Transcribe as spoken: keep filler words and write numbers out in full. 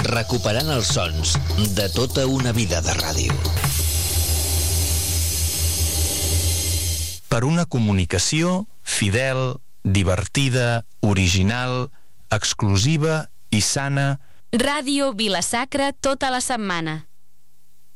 recuperant els sons de tota una vida de ràdio. Per una comunicació fidel, divertida, original, exclusiva i sana. Ràdio Vila-sacra tota la setmana.